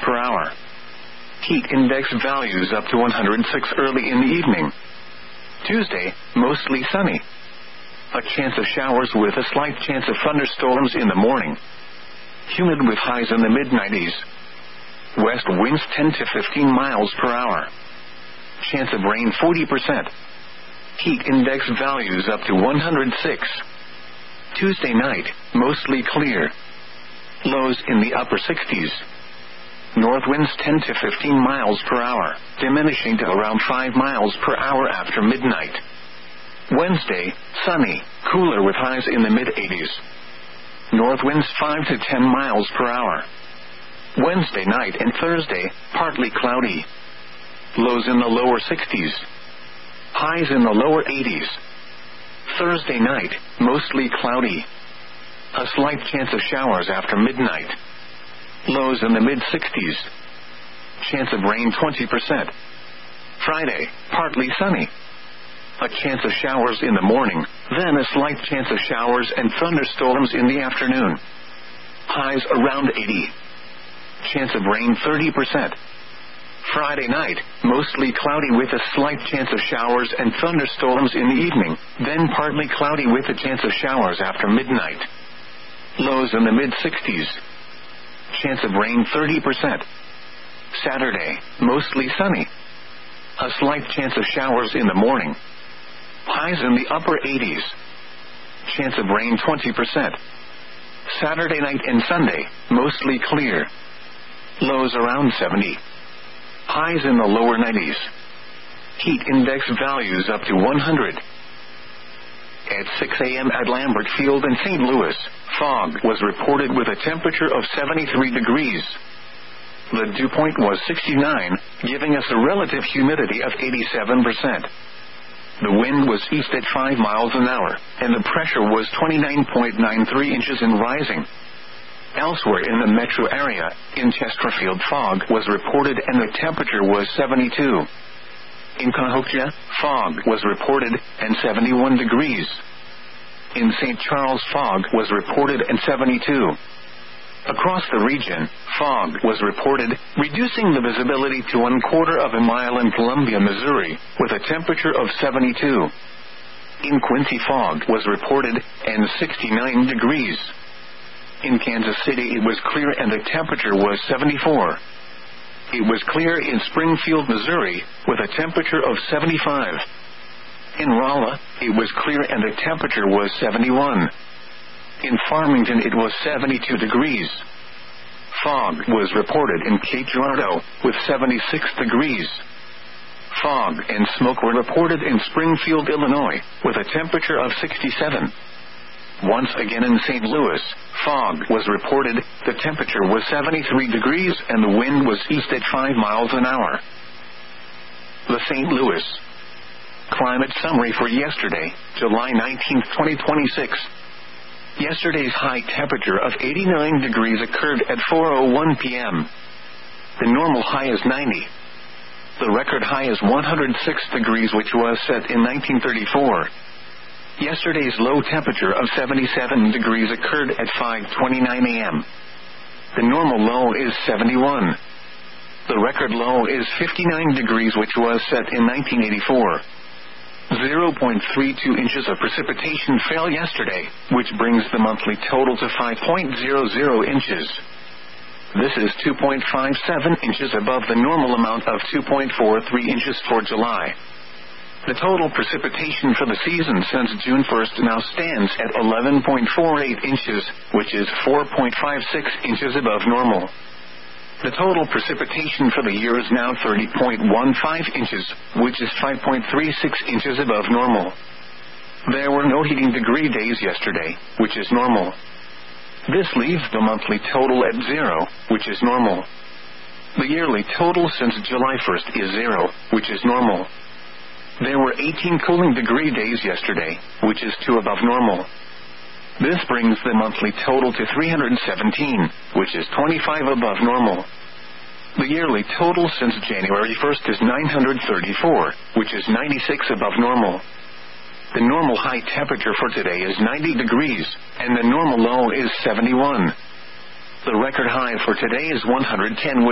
per hour. Heat index values up to 106 early in the evening. Tuesday, mostly sunny. A chance of showers with a slight chance of thunderstorms in the morning. Humid with highs in the mid-90s. West winds 10 to 15 miles per hour. Chance of rain 40%. Heat index values up to 106. Tuesday night, mostly clear. Lows in the upper 60s. North winds 10 to 15 miles per hour, diminishing to around 5 miles per hour after midnight. Wednesday, sunny, cooler with highs in the mid-80s. North winds 5 to 10 miles per hour. Wednesday night and Thursday, partly cloudy. Lows in the lower 60s. Highs in the lower 80s. Thursday night, mostly cloudy. A slight chance of showers after midnight. Lows in the mid-60s. Chance of rain 20%. Friday, partly sunny. A chance of showers in the morning, then a slight chance of showers and thunderstorms in the afternoon. Highs around 80. Chance of rain 30%. Friday night, mostly cloudy with a slight chance of showers and thunderstorms in the evening, then partly cloudy with a chance of showers after midnight. Lows in the mid-60s. Chance of rain 30%. Saturday, mostly sunny. A slight chance of showers in the morning. Highs in the upper 80s. Chance of rain 20%. Saturday night and Sunday, mostly clear. Lows around 70. Highs in the lower 90s. Heat index values up to 100. At 6 a.m. at Lambert Field in St. Louis, fog was reported with a temperature of 73 degrees. The dew point was 69, giving us a relative humidity of 87%. The wind was east at 5 miles an hour, and the pressure was 29.93 inches and rising. Elsewhere in the metro area, in Chesterfield, fog was reported and the temperature was 72. In Cahokia, fog was reported and 71 degrees. In St. Charles, fog was reported and 72. Across the region, fog was reported, reducing the visibility to 1/4 of a mile in Columbia, Missouri, with a temperature of 72. In Quincy, fog was reported and 69 degrees. In Kansas City, it was clear and the temperature was 74. It was clear in Springfield, Missouri, with a temperature of 75. In Rolla, it was clear and the temperature was 71. In Farmington, it was 72 degrees. Fog was reported in Cape Girardeau, with 76 degrees. Fog and smoke were reported in Springfield, Illinois, with a temperature of 67. Once again in St. Louis, fog was reported, the temperature was 73 degrees and the wind was east at 5 miles an hour. The St. Louis climate summary for yesterday, July 19, 2026. Yesterday's high temperature of 89 degrees occurred at 4:01 p.m. The normal high is 90. The record high is 106 degrees, which was set in 1934. Yesterday's low temperature of 77 degrees occurred at 5:29 a.m. The normal low is 71. The record low is 59 degrees, which was set in 1984. 0.32 inches of precipitation fell yesterday, which brings the monthly total to 5.00 inches. This is 2.57 inches above the normal amount of 2.43 inches for July. The total precipitation for the season since June 1st now stands at 11.48 inches, which is 4.56 inches above normal. The total precipitation for the year is now 30.15 inches, which is 5.36 inches above normal. There were no heating degree days yesterday, which is normal. This leaves the monthly total at 0, which is normal. The yearly total since July 1st is 0, which is normal. There were 18 cooling degree days yesterday, which is 2 above normal. This brings the monthly total to 317, which is 25 above normal. The yearly total since January 1st is 934, which is 96 above normal. The normal high temperature for today is 90 degrees, and the normal low is 71. The record high for today is 110.